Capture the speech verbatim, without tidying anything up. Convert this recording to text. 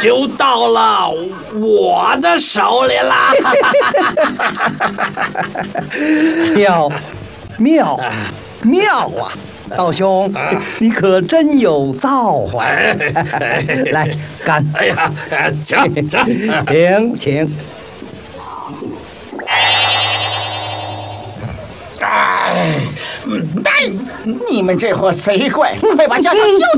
就到了我的手里啦！ 妙，妙，妙啊！道兄，你可真有造化！来，干！ 哎呀，请请请请。 哎，你们这伙贼怪，快把家长救